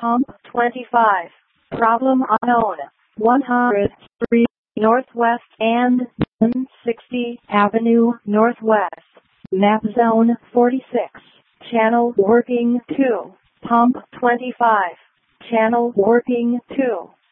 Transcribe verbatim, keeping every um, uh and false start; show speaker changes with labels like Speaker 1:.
Speaker 1: Pump twenty-five. Problem unknown. one hundred three Northwest and sixty Avenue Northwest. Map zone forty-six. Channel working two. Pump twenty-five. Channel working two.